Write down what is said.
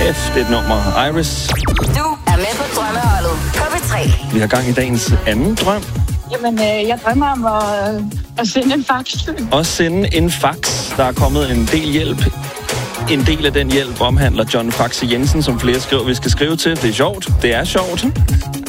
F, det er et nummer. Iris. Du er med på drømmeholdet på P3. Vi har gang i dagens anden drøm. Jamen, jeg drømmer om at sende en fax. Og sende en fax. Der er kommet en del hjælp. En del af den hjælp omhandler John Faxe Jensen, som flere skriver, vi skal skrive til. Det er sjovt. Det er sjovt.